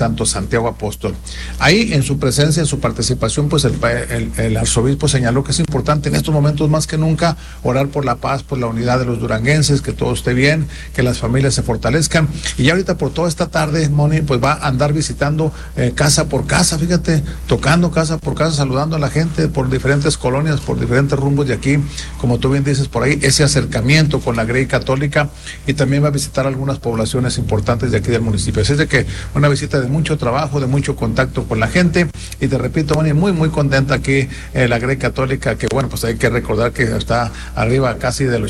Santo Santiago Apóstol. Ahí, en su presencia, en su participación, pues el arzobispo señaló que es importante en estos momentos más que nunca orar por la paz, por la unidad de los duranguenses, que todo esté bien, que las familias se fortalezcan. Y ya ahorita por toda esta tarde, Moni, pues va a andar visitando casa por casa, fíjate, tocando casa por casa, saludando a la gente por diferentes colonias, por diferentes rumbos de aquí, como tú bien dices por ahí, ese acercamiento con la Grey Católica, y también va a visitar algunas poblaciones importantes de aquí del municipio. Así es de que una visita de mucho trabajo, de mucho contacto con la gente, y te repito, Moni, muy contenta aquí la Grey Católica, que bueno, pues hay que recordar que está arriba casi del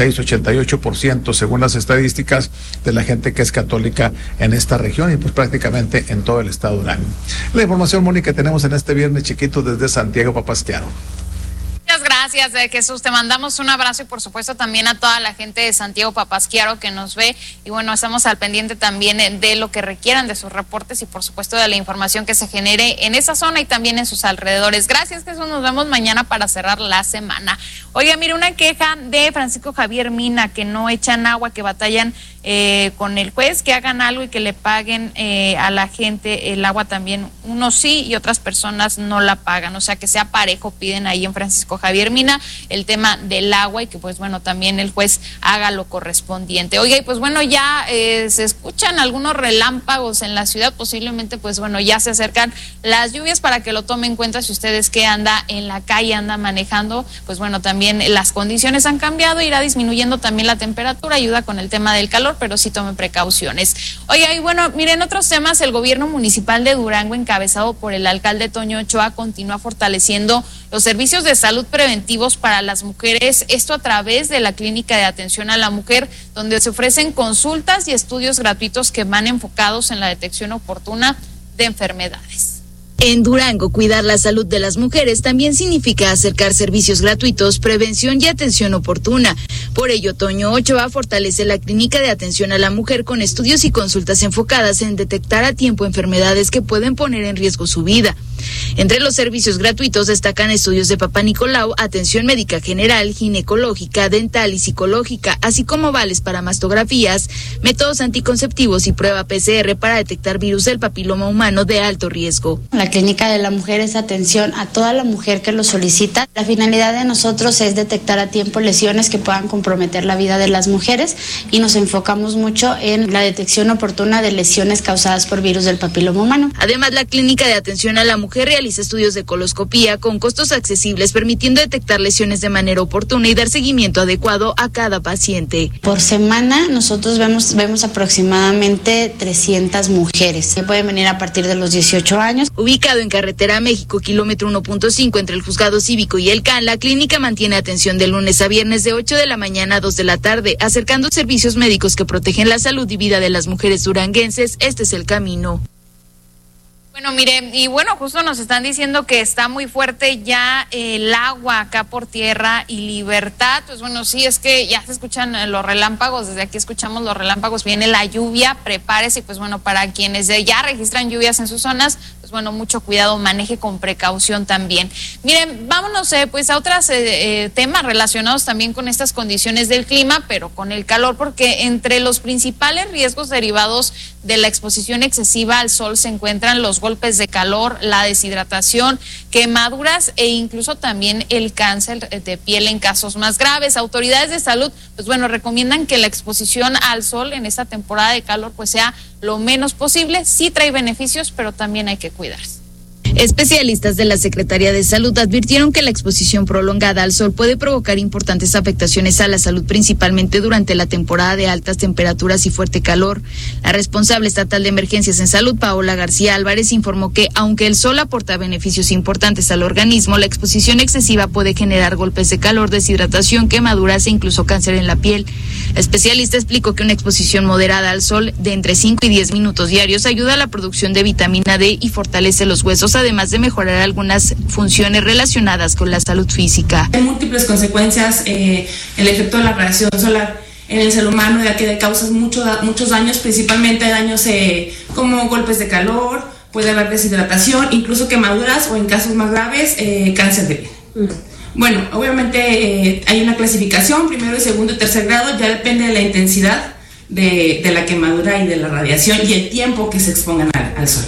86-88% según las estadísticas de la gente que es católica en esta región y pues prácticamente en todo el estado de Durango. La información, Moni, que tenemos en este viernes chiquito desde Santiago Papasquiaro. Muchas gracias, Jesús. Te mandamos un abrazo y por supuesto también a toda la gente de Santiago Papasquiaro que nos ve, y bueno, estamos al pendiente también de lo que requieran, de sus reportes y por supuesto de la información que se genere en esa zona y también en sus alrededores. Gracias, Jesús. Nos vemos mañana para cerrar la semana. Oiga, mire, una queja de Francisco Javier Mina, que no echan agua, que batallan con el juez, que hagan algo y que le paguen a la gente el agua también. Unos sí y otras personas no la pagan, o sea que sea parejo, piden ahí en Francisco Javier Mina el tema del agua y que pues bueno, también el juez haga lo correspondiente. Oiga, y pues bueno, ya se escuchan algunos relámpagos en la ciudad, posiblemente pues bueno, ya se acercan las lluvias para que lo tomen en cuenta si ustedes que anda en la calle, anda manejando, pues bueno, también las condiciones han cambiado, irá disminuyendo también la temperatura, ayuda con el tema del calor, pero sí tome precauciones. Oiga, y bueno, miren, otros temas, el gobierno municipal de Durango, encabezado por el alcalde Toño Ochoa, continúa fortaleciendo los servicios de salud preventivos para las mujeres, esto a través de la Clínica de Atención a la Mujer, donde se ofrecen consultas y estudios gratuitos que van enfocados en la detección oportuna de enfermedades. En Durango, cuidar la salud de las mujeres también significa acercar servicios gratuitos, prevención y atención oportuna. Por ello, Toño Ochoa fortalece la Clínica de Atención a la Mujer con estudios y consultas enfocadas en detectar a tiempo enfermedades que pueden poner en riesgo su vida. Entre los servicios gratuitos destacan estudios de Papá Nicolau, atención médica general, ginecológica, dental y psicológica, así como vales para mastografías, métodos anticonceptivos y prueba PCR para detectar virus del papiloma humano de alto riesgo. La Clínica de la Mujer es atención a toda la mujer que lo solicita. La finalidad de nosotros es detectar a tiempo lesiones que puedan comprometer la vida de las mujeres y nos enfocamos mucho en la detección oportuna de lesiones causadas por virus del papiloma humano. Además, la Clínica de Atención a la Mujer realiza estudios de coloscopía con costos accesibles, permitiendo detectar lesiones de manera oportuna y dar seguimiento adecuado a cada paciente. Por semana nosotros vemos aproximadamente 300 mujeres que pueden venir a partir de los 18 años. Ubicado en Carretera México, kilómetro 1.5 entre el Juzgado Cívico y el CAN, la clínica mantiene atención de lunes a viernes de 8 de la mañana a 2 de la tarde, acercando servicios médicos que protegen la salud y vida de las mujeres duranguenses. Este es el camino. Bueno, mire, y bueno, justo nos están diciendo que está muy fuerte ya el agua acá por Tierra y Libertad. Pues bueno, sí, es que ya se escuchan los relámpagos, desde aquí escuchamos los relámpagos, viene la lluvia, prepárese, y pues bueno, para quienes ya registran lluvias en sus zonas, pues bueno, mucho cuidado, maneje con precaución también. Miren, vámonos pues a otros temas relacionados también con estas condiciones del clima, pero con el calor, porque entre los principales riesgos derivados de la exposición excesiva al sol se encuentran los golpes de calor, la deshidratación, quemaduras e incluso también el cáncer de piel en casos más graves. Autoridades de salud, pues bueno, recomiendan que la exposición al sol en esta temporada de calor pues sea lo menos posible. Sí trae beneficios, pero también hay que cuidarse. Especialistas de la Secretaría de Salud advirtieron que la exposición prolongada al sol puede provocar importantes afectaciones a la salud, principalmente durante la temporada de altas temperaturas y fuerte calor. La responsable estatal de emergencias en salud, Paola García Álvarez, informó que aunque el sol aporta beneficios importantes al organismo, la exposición excesiva puede generar golpes de calor, deshidratación, quemaduras e incluso cáncer en la piel. La especialista explicó que una exposición moderada al sol de entre 5 y 10 minutos diarios ayuda a la producción de vitamina D y fortalece los huesos, además de mejorar algunas funciones relacionadas con la salud física. Hay múltiples consecuencias el efecto de la radiación solar en el ser humano, ya que causa muchos daños, principalmente daños como golpes de calor, puede haber deshidratación, incluso quemaduras o en casos más graves, cáncer de piel. Bueno, obviamente hay una clasificación, primero, segundo y tercer grado, ya depende de la intensidad de la quemadura y de la radiación y el tiempo que se expongan al sol.